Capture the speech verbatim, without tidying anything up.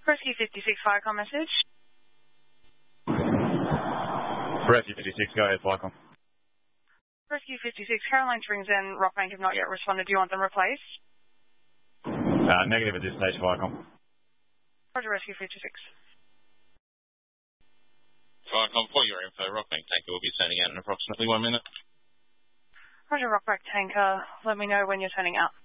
Rescue fifty-six, Firecom message. Rescue fifty-six, go ahead, Firecom. Rescue fifty-six, Caroline Springs and Rockbank have not yet responded. Do you want them replaced? Uh, negative at this stage, Firecom. Roger, Rescue fifty-six. Firecom, for your info, Rockbank tanker will be turning out in approximately one minute. Roger, Rockbank tanker. Let me know when you're turning out.